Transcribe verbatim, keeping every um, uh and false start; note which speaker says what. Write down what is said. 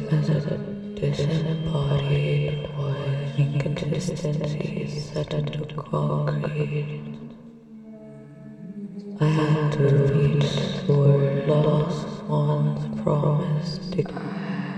Speaker 1: as a disembodied voice, inconsistencies set into concrete. I had to reach toward lost one's promise,